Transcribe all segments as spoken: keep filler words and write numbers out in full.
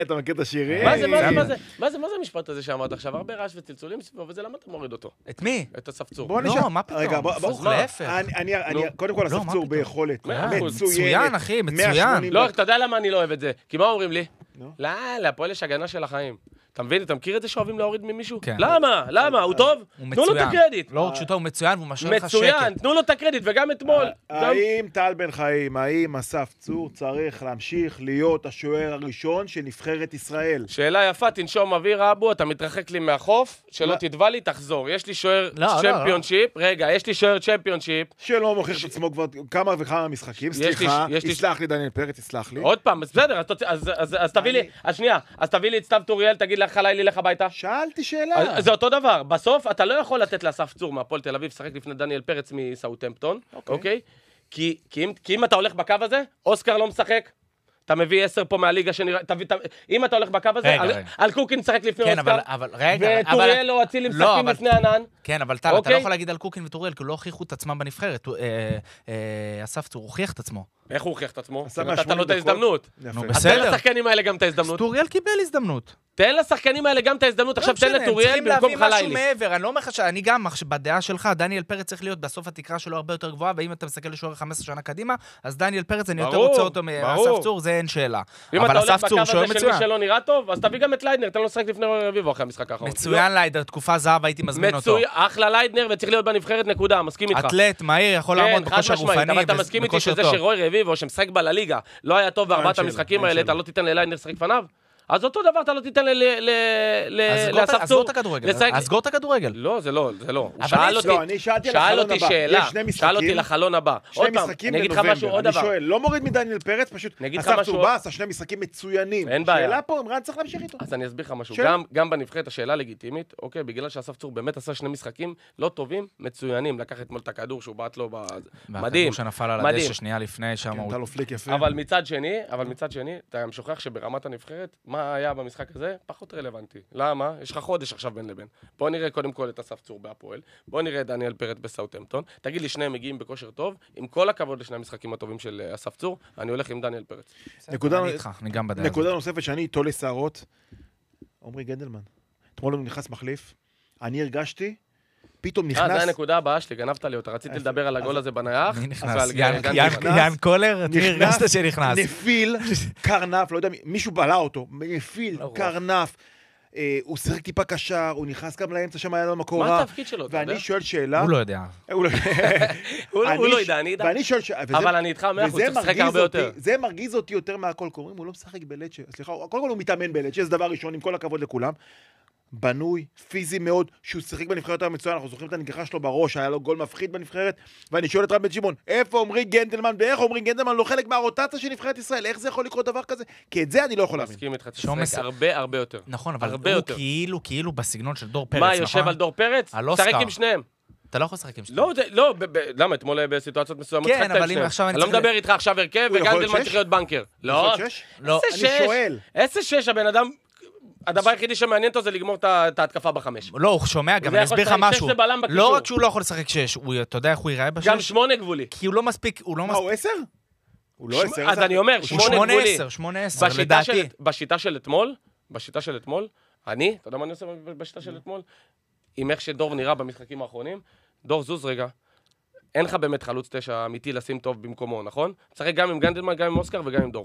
אתה מכיר את השירים? מה זה, מה זה, מה זה? מה זה, מה זה המשפט הזה שאמרת עכשיו? הרבה רעש וצלצולים סביבו, וזה למה אתה מוריד אותו? את מי? את הספצור. בוא נשאר. לא, מה פתאום? רגע, בוא, הפוך, בוא, להפך. אני, אני, קודם כל, לא, הספצור מה פתאום? ביכולת. מצוין, אחי, מצוין. לא, אתה יודע למה אני לא אוהב את זה? כי מה אומרים לי? נו. לא, להפועל יש הגנה של החיים. אתה מבין? אתה מכיר את זה שאוהבים להוריד ממישהו? כן. למה? למה? הוא טוב? הוא תנו לו את מצוין. הקרדיט. לא רק שאותו, הוא מצוין, והוא משאיר לך שקט. מצוין, תנו לו את הקרדיט, וגם אתמול. גם- האם טל בן חיים, האם אסף צור צריך להמשיך להיות השוער הראשון של נבחרת ישראל? שאלה יפה, תנשום אוויר אבו, אתה מתרחק לי מהחוף, שלא לא. תתבע לי, תחזור. יש לי שוער לא, לא, צ'מפיונשיפ, רגע, יש לי שוער צ'מפיונשיפ. שלא מוכיח את עצמו כבר כמה וכמה משחקים. לי- סליחה, יש לי- יסלח לי דניאל פרץ, יסלח לי. עוד פעם, בסדר, אז תוציא- אז- אז אז תביא לי, אז שנייה, אז תביא לי את סתיו טוריאל, תגיד לך לילי, לך הביתה. שאלתי שאלה. אז- זה אותו דבר, בסוף אתה לא יכול לתת לאסף צור מהפועל תל אביב, לשחק לפני דניאל פרץ מסאוטהמפטון, אוקיי? כי כי אם כי אם אתה הולך בקו הזה, אוסקר לא משחק, אתה מביא עשר פה מהליגה שנראה, תביא- תביא- אם אתה הולך בקו הזה, רגע, על- רגע. על קוקין משחק לפני כן, אוסקר, אבל, אבל, רגע, אבל... וטוריאל או אצילי לא, משחקים אבל- לפני ענן. כן, אבל טל, אתה אוקיי. לא יכול להגיד על קוקין וטוריאל, כי לא הוכיחו את עצמם בנבחרת. הוא, אה, אה, אסף צור הוכיח את עצמו. איך הוא הוכיח את עצמו? עשה נתת מאה לו את שמונים ההזדמנות. יפה. נו, אז תן בסדר. לשחקנים האלה גם את ההזדמנות. טוריאל קיבל הזדמנות. תן לשחקנים האלה גם את ההזדמנות, עכשיו תן לא משנה, הם לטוריאל צריכים במקום להביא משהו חלילי. מעבר, אני לא אומר לך שאני גם, בדעה שלך, דניאל פרץ צריך להיות בסוף התקרה שלו הרבה יותר גבוהה, ואם אתה מסתכל לשוער חמש עשרה שנה קדימה, אז דניאל פרץ אני יותר ברור, רוצה אותו ברור. מאסף צור, זה אין שאלה. אם אבל אתה הולך אסף צור בקו שוער הזה של מי מצוין. שלא נראה טוב, אז תביא גם את ליידנר, תן לו לשחק לפני רביבו אחרי המשחק האחרון. מצוין ליידר, תקופה זהב, הייתי מזמין אותו. מצוין, אחלה ליידנר וצריך להיות בנבחרת נקודה, מסכים איתך. אתלט, מהיר, יכול לעמוד כן, חד בכושר משמעית, גופני אבל אתה מסכים איתי ובכושר שזה טוב. שרוי רביבו שמשחק בלליגה לא היה טוב בארבעת שאלה, המשחקים אין האלה, שאלה. אתה לא תיתן לליידנר לשחק לפניו? אז אותו דבר אתה לא תיתן ל- ל- ל- אז סגור את- לאסף אז סגור צור. את הכדורגל. לשחק- אז סגור את הכדורגל. לא, זה לא, זה לא. הוא אבל שאל יש- אותי, לא, אני שאלתי על שאל החלון אותי הבא. שאלה, יש שני שאל אותי משחקים. לחלון הבא. שני עוד פעם, משחקים אני אגיד לך בנובמבר. משהו, עוד אני דבר. שואל, לא מוריד מדניאל פרץ, פשוט אני אגיד לך אסף משהו- צור בא, עשה שני משחקים מצוינים. אין בעיה. שאלה פה, אם רן צריך להמשיך איתו. אז אני אסביר לך משהו, של- גם, גם בנבחרת השאלה לגיטימית, אוקיי, בגלל שאסף צור באמת עשה שני משחקים לא טובים, מצוינים, לקח אתמול את הכדור שהוא בעט לו, ב... מדהים, והכדור שנפל על מדהים. הדשא שנייה לפני שם. הוא- נתן לו פליק יפה. אבל מצד שני, אבל מצד שני, אתה גם שוכח שברמת הנבחרת, מה היה במשחק הזה? פחות רלוונטי. למה? יש לך חודש עכשיו בין לבין. בוא נראה קודם כל את אסף צור בהפועל, בוא נראה את דניאל פרץ בסאוטהמפטון, תגיד לי שניהם מגיעים בכושר טוב, עם כל הכבוד לשני המשחקים הטובים של אה, אסף צור, אני הולך עם דניאל פרץ. נקודה- אני איתך, אני גם בדעה הזאת. נקודה נוספת שאני איתו לשערות, עומרי גנדלמן. אתמול הוא נכנס מחליף, אני הרגשתי, פתאום אה, זה נכנס, הנקודה הבאה שלי, גנבת לי אותה, רציתי אז- לדבר על הגול אז- הזה בנייח, מי אבל נכנס? ג- יאן- גנדלמן. יאן- נכנס, יאן קולר? את מי נכנס, הרגשת שנכנס? נפיל, קרנף, לא יודע, מי- מישהו בלע אותו, נפיל, לא רוח. קרנף, אה, הוא שיחק טיפה קשר, הוא נכנס גם לאמצע שם, היה לו מקום מה רע, התפקיד שלו, אתה יודע? ואני שואל שאלה, הוא לא יודע. הוא לא- הוא לא- הוא אני לא ש- ידע, אני אדע. ואני שואל שאלה, וזה- אבל אני איתך מאה אחוז, וזה צריך לשחק מרגיז הרבה אותי- יותר. זה מרגיז אותי יותר מהכל, קוראים, הוא לא משחק בלצ'ה, סליחה, קודם כל הוא מתאמן בלצ'ה, זה דבר ראשון, עם כל הכבוד לכולם. בנוי, פיזי מאוד, שהוא שיחק בנבחרת המצוין, אנחנו זוכרים את הנגיחה שלו בראש, היה לו גול מפחיד בנבחרת, ואני שואל את רם בן שמעון, איפה עומרי גנדלמן, ואיך עומרי גנדלמן לא חלק מהרוטציה של נבחרת ישראל, איך זה יכול לקרות דבר כזה? כי את זה אני לא יכול להבין. מסכים איתך, שומס- תשחק הרבה הרבה יותר. נכון, אבל הרבה הוא יותר. כאילו, כאילו בסגנון של דור פרץ, מה, נכון? יושב על דור פרץ? על אוסקר. שחק עם שניהם. אתה לא יכול לשחק עם שניהם. לא, זה- לא, ב- ב- למה? אתמול בסיטואציות מסוימות כן, שחקת אבל עם אם שניהם. עכשיו אני אני לא צריך- מדבר איתך עכשיו הרכב, הוא יכול להיות וגנדלמן שש? צריך להיות בנקר. לא, יכול להיות שש? לא. איזה אני שש? שואל. איזה שש? הבן אדם, הדבר היחידי שמעניין אותו זה לגמור את ה- את ההתקפה בחמש. לא, הוא שומע, גם זה אני יכול אסביר לך לשחק משהו. שש לבלם בקישור. לא רק שהוא לא יכול לשחק שש, הוא- אתה יודע איך הוא ייראה בשש? גם שמונה גבולי. כי הוא לא מספיק, הוא לא מה, מספיק. הוא עשר? הוא לא שמ- עשר. אז אני אומר, הוא שמונה שמונה גבולי. עשר, שמונה עשר, בשיטה של- לדעתי. בשיטה של אתמול, בשיטה של אתמול, אני, אתה יודע מה אני עושה בשיטה של אתמול? עם איך שדור נראה במשחקים האחרונים, דור זוז רגע, אין לך באמת חלוץ תשע אמיתי לשים טוב במקומו, נכון? צריך גם עם גנדלמן, גם עם אוסקר וגם עם דור.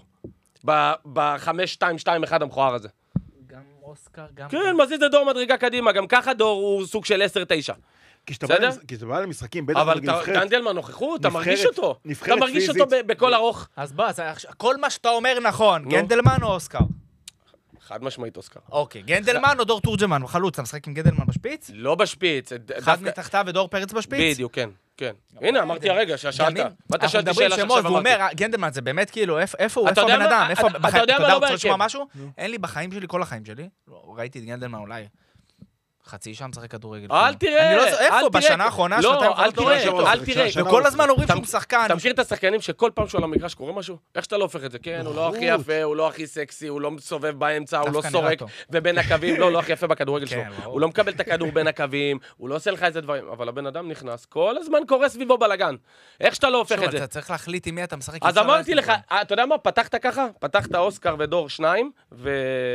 בחמש, שתיים, שתיים, אחד המכוער הזה. גם אוסקר, גם... כן, מזיז את דור מדרגה קדימה, גם ככה דור הוא סוג של עשר תשע. כשאתה בא בסדר? למש- כשאתה בא למשחקים, בטח אבל נגד אתה- נבחרת, גנדלמן נוכחות, אתה נבחרת- מרגיש אותו. נבחרת אתה מרגיש פיזית. אותו ב- בכל ארוך. אז בוא, אז עכשיו, כל מה שאתה אומר נכון, נו. גנדלמן או אוסקר? חד משמעית אוסקר. אוקיי, גנדלמן או דור תורג'מן, חלוץ, אתה משחק עם גנדלמן בשפיץ? לא בשפיץ. אחד דווקא- מתחתיו ודור פרץ בשפיץ? בדיוק, כן, כן. הנה, אמרתי הרגע, ששאלת. גם אם- מה אתה אנחנו שאלתי מדברים שאלה שמות, שעכשיו והוא אמרתי? אומר, גנדלמן זה באמת כאילו, איפה איפה הוא, אתה איפה יודע הבן מה? אדם, איפה, אתה- בחיים- אתה יודע אתה מה יודע, לא רוצה לשמוע בהרכב? משהו? אין לי בחיים שלי, כל החיים שלי, לא, ראיתי את גנדלמן אולי חצי שעה משחק כדורגל. אל תראה, אני לא... אל איפה? תראה. בשנה האחרונה, שנתיים לא, אל וחצי? תראה, אל תראה. שנה וכל הוא הזמן אומרים אתה- שהוא שחקן. אתה מכיר את השחקנים שכל פעם שהוא על המגרש קורה משהו? איך שאתה לא הופך את זה? כן, הוא לא הכי יפה, הוא לא הכי סקסי, הוא לא מסובב באמצע, הוא לא דווקא נראה סורק, טוב. ובין הקווים, לא, לא הכי יפה בכדורגל שלו. כן, ברור. הוא לא מקבל את הכדור בין הקווים, הוא לא עושה לך איזה דברים, אבל הבן אדם נכנס, כל הזמן קורה סביבו בלגן. איך שאתה לא הופך שוב, את זה? אתה צריך להחליט עם מי אתה משחק. אז אי אפשר אמרתי ללכת לך, עם אתה יודע מה? פתחת ככה? פתחת אוסקר ודור שניים, ו...